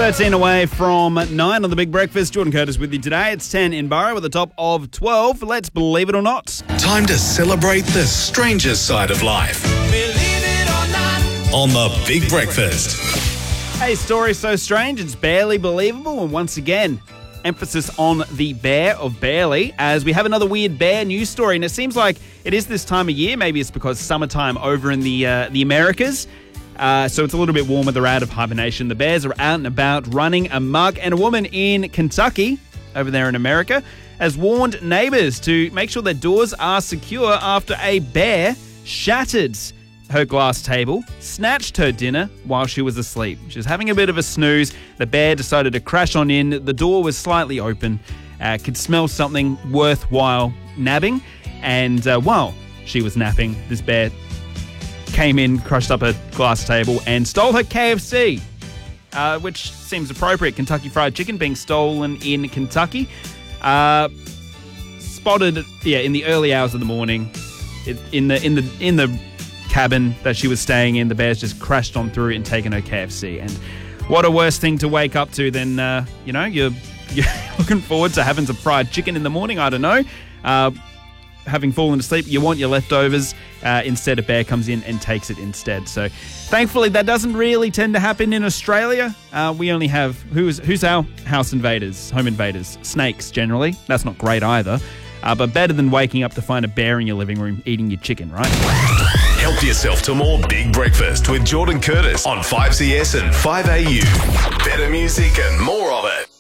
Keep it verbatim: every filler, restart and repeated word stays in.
thirteen away from nine on the Big Breakfast. Jordan Curtis with you today. It's ten in Burrow with a top of twelve. Let's believe it or not. Time to celebrate the stranger side of life. Believe it or not. On the Big Breakfast. A story so strange it's barely believable, and once again, emphasis on the bear of barely, as we have another weird bear news story, and it seems like it is this time of year. Maybe it's because summertime over in the uh, the Americas. Uh, so it's a little bit warmer. They're out of hibernation. The bears are out and about running amok. And a woman in Kentucky, over there in America, has warned neighbours to make sure their doors are secure after a bear shattered her glass table, snatched her dinner while she was asleep. She was having a bit of a snooze. The bear decided to crash on in. The door was slightly open. Uh, could smell something worthwhile nabbing. And uh, while she was napping, this bear came in, crushed up her glass table, and stole her K F C, uh, which seems appropriate. Kentucky Fried Chicken being stolen in Kentucky. Uh, spotted, yeah, in the early hours of the morning, it, in the in the in the cabin that she was staying in. The bears just crashed on through and taken her K F C. And what a worse thing to wake up to than uh, you know you're you're looking forward to having some fried chicken in the morning. I don't know. Uh, having fallen asleep, you want your leftovers. Uh, instead, a bear comes in and takes it instead. So, thankfully, that doesn't really tend to happen in Australia. Uh, we only have, who's who's our house invaders, home invaders? Snakes, generally. That's not great either. Uh, but better than waking up to find a bear in your living room eating your chicken, right? Help yourself to more Big Breakfast with Jordan Curtis on five C S and five A U. Better music and more of it.